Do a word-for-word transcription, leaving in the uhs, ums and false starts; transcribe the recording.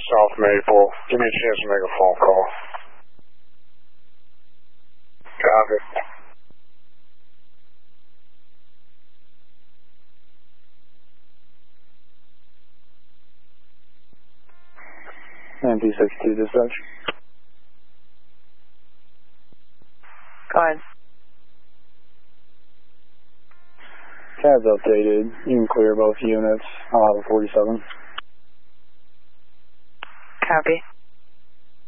South Maple. Give me a chance to make a phone call. Copy. N P sixty-two dispatch. Go ahead. Cab's updated. You can clear both units. I'll have a forty-seven. Copy.